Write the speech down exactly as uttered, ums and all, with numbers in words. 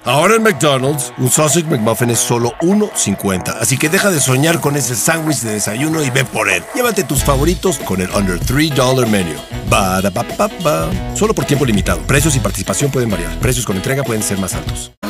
Ahora en McDonald's, un Sausage McMuffin es solo uno cincuenta. Así que deja de soñar con ese sándwich de desayuno y ve por él. Llévate tus favoritos con el Under tres dólares Menu. Ba-da-ba-ba-ba. Solo por tiempo limitado. Precios y participación pueden variar. Precios con entrega pueden ser más altos.